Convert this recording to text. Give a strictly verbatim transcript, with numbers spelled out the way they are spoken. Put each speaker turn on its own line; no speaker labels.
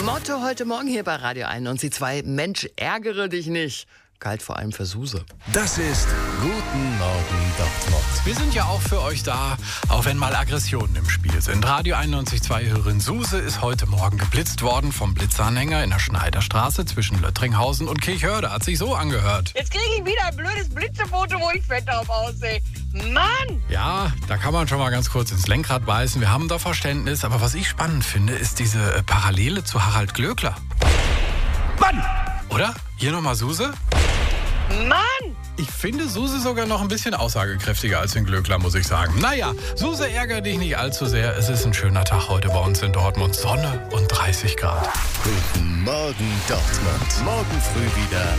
Motto heute Morgen hier bei Radio eins und zwei. Mensch, ärgere dich nicht. Galt vor allem für Suse.
Das ist Guten Morgen Dortmund.
Wir sind ja auch für euch da, auch wenn mal Aggressionen im Spiel sind. Radio eins und zwei Hörerin Suse ist heute Morgen geblitzt worden vom Blitzanhänger in der Schneiderstraße zwischen Löttringhausen und Kirchhörde. Hat sich so angehört.
Jetzt kriege ich wieder ein blödes Blitzefoto, wo ich fett drauf aussehe. Mann!
Ja, da kann man schon mal ganz kurz ins Lenkrad beißen. Wir haben da Verständnis. Aber was ich spannend finde, ist diese äh, Parallele zu Harald Glöckler.
Mann!
Oder? Hier nochmal Suse?
Mann!
Ich finde Suse sogar noch ein bisschen aussagekräftiger als den Glöckler, muss ich sagen. Naja, Suse, ärgere dich nicht allzu sehr. Es ist ein schöner Tag heute bei uns in Dortmund. Sonne und dreißig Grad.
Guten Morgen Dortmund. Morgen früh wieder